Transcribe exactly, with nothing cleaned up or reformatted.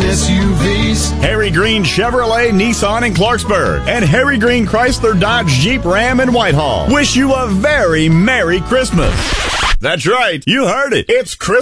S U Vs. Harry Green Chevrolet, Nissan in Clarksburg, and Harry Green Chrysler Dodge Jeep Ram in Whitehall wish you a very Merry Christmas. That's right, you heard it. It's Christmas.